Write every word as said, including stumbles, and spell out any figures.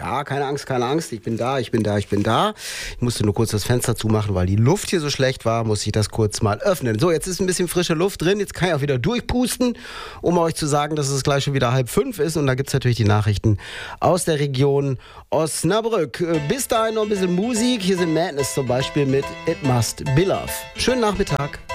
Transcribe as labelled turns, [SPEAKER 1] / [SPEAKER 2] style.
[SPEAKER 1] Ja, keine Angst, keine Angst. Ich bin da, ich bin da, ich bin da. Ich musste nur kurz das Fenster zumachen, weil die Luft hier so schlecht war, musste ich das kurz mal öffnen. So, jetzt ist ein bisschen frische Luft drin. Jetzt kann ich auch wieder durchpusten, um euch zu sagen, dass es gleich schon wieder halb fünf ist. Und da gibt es natürlich die Nachrichten aus der Region Osnabrück. Bis dahin noch ein bisschen Musik. Hier sind Madness zum Beispiel mit It Must Be Love. Schönen Nachmittag.